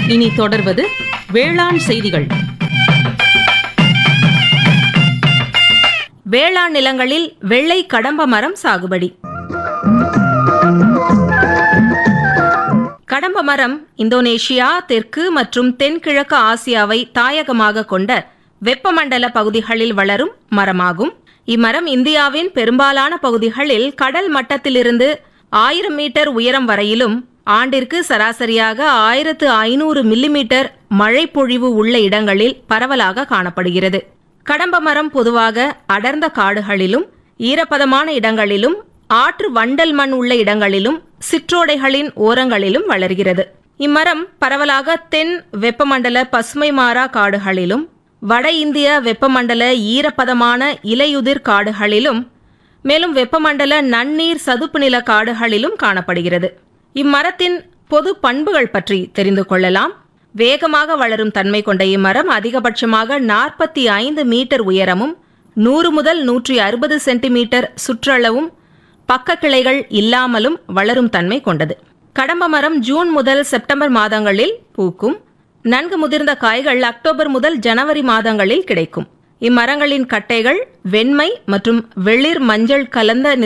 இனி தொடர்வது வேளாண் செய்திகள். வேளாண் நிலங்களில் வெள்ளை கடம்ப மரம் சாகுபடி. கடம்ப மரம் இந்தோனேஷியா, தெற்கு மற்றும் தென்கிழக்கு ஆசியாவை தாயகமாக கொண்ட வெப்பமண்டல பகுதிகளில் வளரும் மரமாகும். இம்மரம் இந்தியாவின் பெரும்பாலான பகுதிகளில் கடல் மட்டத்திலிருந்து 1000 மீட்டர் உயரம் வரையிலும் ஆண்டிற்கு சராசரியாக 1500 மில்லிமீட்டர் மழை பொழிவு உள்ள இடங்களில் பரவலாக காணப்படுகிறது. கடம்ப மரம் பொதுவாக அடர்ந்த காடுகளிலும் ஈரப்பதமான இடங்களிலும் ஆற்று வண்டல் மண் உள்ள இடங்களிலும் சிற்றோடைகளின் ஓரங்களிலும் வளர்கிறது. இம்மரம் பரவலாக தென் வெப்பமண்டல பசுமை மாறா காடுகளிலும் வட இந்திய வெப்பமண்டல ஈரப்பதமான இலையுதிர் காடுகளிலும் மேலும் வெப்பமண்டல நன்னீர் சதுப்பு நில காடுகளிலும் காணப்படுகிறது. இம்மரத்தின் பொது பண்புகள் பற்றி தெரிந்து கொள்ளலாம். வேகமாக வளரும் தன்மை கொண்ட இம்மரம் அதிகபட்சமாக 45 மீட்டர் உயரமும் 100 முதல் 160 சென்டிமீட்டர் சுற்றளவும் பக்க கிளைகள் இல்லாமலும் வளரும் தன்மை கொண்டது. கடம்ப மரம் ஜூன் முதல் செப்டம்பர் மாதங்களில் பூக்கும். நன்கு முதிர்ந்த காய்கள் அக்டோபர் முதல் ஜனவரி மாதங்களில் கிடைக்கும். இம்மரங்களின் கட்டைகள் வெண்மை மற்றும் வெளிர் மஞ்சள் கலந்த